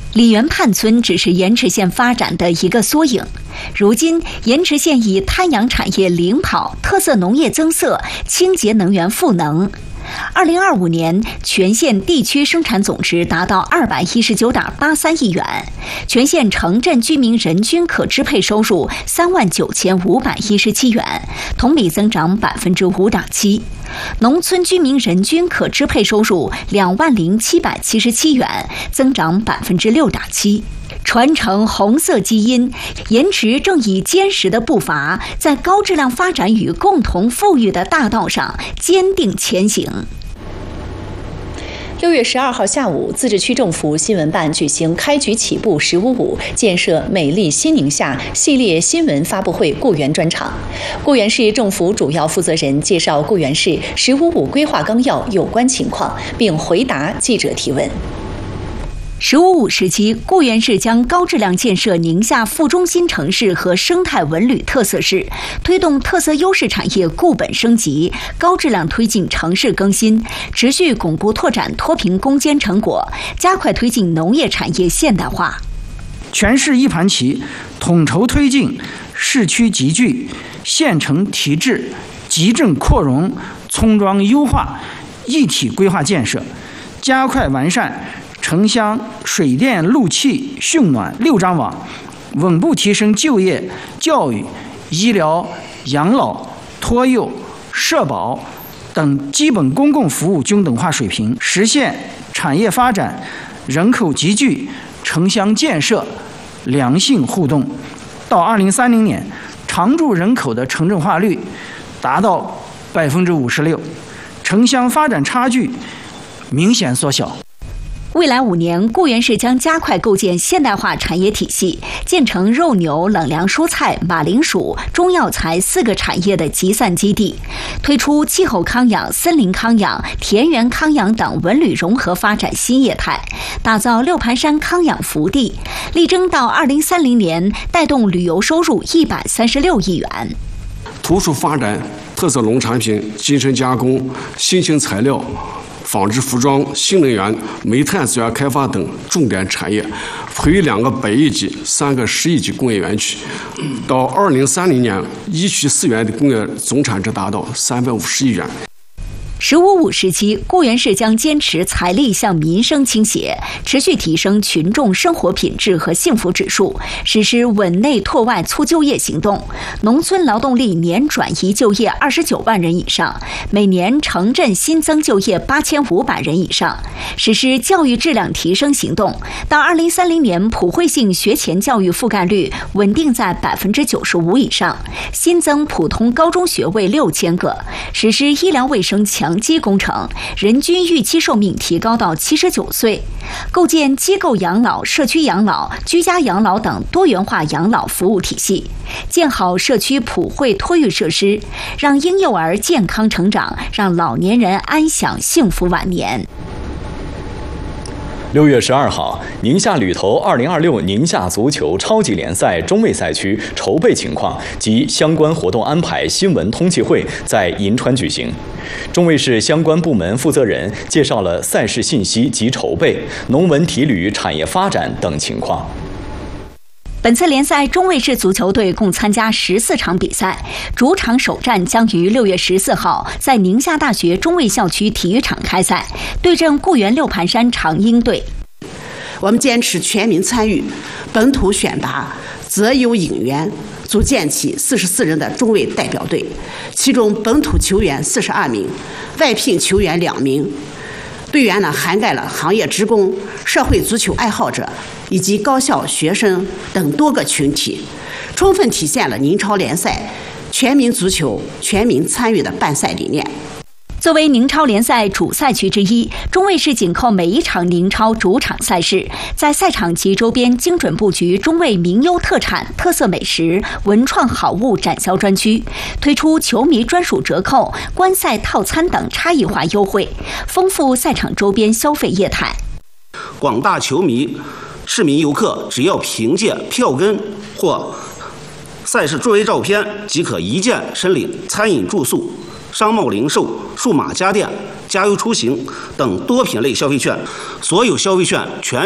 李园畔村只是盐池县发展的一个缩影。如今，盐池县以滩养产业领跑，特色农业增色，清洁能源赋能。2025年，全县地区生产总值达到219.83亿元，全县城镇居民人均可支配收入39517元，同比增长5.7%。农村居民人均可支配收入20777元，增长6.7%。传承红色基因，盐池正以坚实的步伐，在高质量发展与共同富裕的大道上坚定前行。 6月12号下午，自治区政府新闻办举行开局起步“1055”建设美丽新宁夏系列新闻发布会雇员专场。固原市政府主要负责人介绍固原市“1055”规划纲要有关情况，并回答记者提问。 “1055”时期，固原市将高质量建设宁夏副中心城市和生态文旅特色市，推动特色优势产业固本升级，高质量推进城市更新，持续巩固拓展脱贫攻坚成果，加快推进农业产业现代化。 全市一盘棋，统筹推进市区集聚、县城提质、集镇扩容、村庄优化一体规划建设，加快完善城乡水电路气汛暖6张网，稳步提升就业、教育、医疗、养老、托幼、社保等基本公共服务均等化水平，实现产业发展、人口集聚、城乡建设良性互动。到2030年，常住人口的城镇化率达到56%，城乡发展差距明显缩小。 未来5年，固原市将加快构建现代化产业体系，建成肉牛、冷粮蔬菜、马铃薯、中药材4个产业的集散基地，推出气候康养、森林康养、田园康养等文旅融合发展新业态，打造六盘山康养福地，力争到2030年带动旅游收入136亿元。 突出发展特色农产品、精神加工、新型材料、纺织服装、新能源、煤炭资源开发等重点产业，培育2个100亿级、3个10亿级工业园区。到2030年，1区4园的工业总产值达到350亿元。 “1055”时期，固原市将坚持财力向民生倾斜，持续提升群众生活品质和幸福指数，实施稳内拓外促就业行动，农村劳动力年转移就业29万人以上，每年城镇新增就业8500人以上，实施教育质量提升行动，到2030年普惠性学前教育覆盖率稳定在95%以上，新增普通高中学位6000个，实施医疗卫生强基工程，人均预期寿命提高到79岁，构建机构养老、社区养老、居家养老等多元化养老服务体系，建好社区普惠托育设施，让婴幼儿健康成长，让老年人安享幸福晚年。 6月12号，宁夏旅投2026宁夏足球超级联赛中卫赛区筹备情况及相关活动安排新闻通气会在银川举行。中卫市相关部门负责人介绍了赛事信息及筹备、农文体旅产业发展等情况。 本次联赛，中卫市足球队共参加14场比赛，主场首战将于6月14号在宁夏大学中卫校区体育场开赛，对阵固原六盘山长鹰队。 我们坚持全民参与，本土选拔，择优引援，组建起44人的中卫代表队，其中本土球员42名，外聘球员2名。队员涵盖了行业职工、社会足球爱好者以及高校学生等多个群体，充分体现了宁超联赛全民足球、全民参与的办赛理念。 作为宁超联赛主赛区之一，中卫市紧扣每一场宁超主场赛事，在赛场及周边精准布局中卫名优特产、特色美食、文创好物展销专区，推出球迷专属折扣、观赛套餐等差异化优惠，丰富赛场周边消费业态。 广大球迷、市民游客只要凭借票根或赛事座位照片，即可一键申领餐饮住宿、商贸零售、数码家电、加油出行等多品类消费券，所有消费券全